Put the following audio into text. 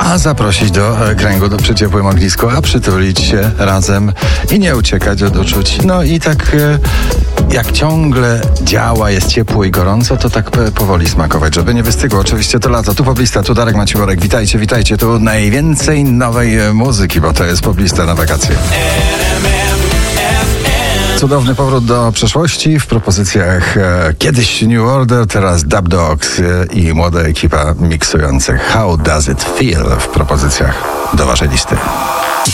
a zaprosić do kręgu przy ciepłym ognisku, a przytulić się razem i nie uciekać od uczuć. No i tak jak ciągle działa, jest ciepło i gorąco, to tak powoli smakować, żeby nie wystygło. Oczywiście to lato, tu Poplista, tu Darek Maciworek. Witajcie, witajcie, tu najwięcej nowej muzyki, bo to jest Poplista na wakacje. Cudowny powrót do przeszłości w propozycjach kiedyś New Order, teraz Dub Dogs i młoda ekipa miksujących How Does It Feel w propozycjach do waszej listy.